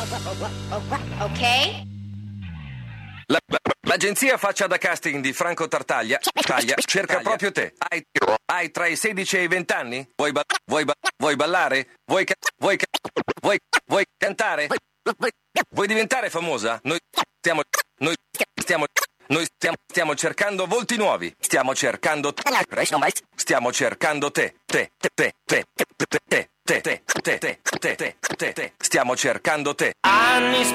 Ok? L'agenzia Faccia da Casting di Franco Tartaglia cerca proprio te. Hai tra i 16 e i 20 anni? Vuoi ballare? Vuoi cantare? Vuoi diventare famosa? Noi stiamo cercando volti nuovi. Stiamo cercando te. Stiamo cercando te.